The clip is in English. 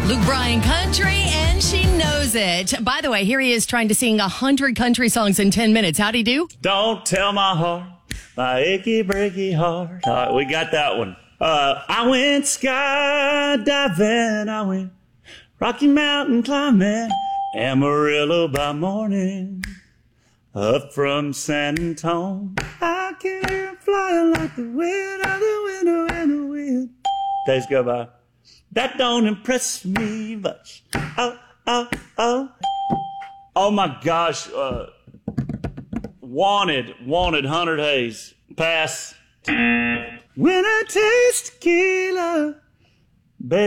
Luke Bryan Country, and she knows it. By the way, here he is trying to sing 100 country songs in 10 minutes. How'd he do? Don't tell my heart, my achy breaky heart. All right, we got that one. I went skydiving, I went Rocky Mountain climbing, Amarillo by morning, up from San Antonio. I can hear him flying like the wind out the window and the wind. Days go by. That don't impress me much. Oh, oh, oh. Oh my gosh. Wanted, 100 Hayes. Pass. When I taste tequila,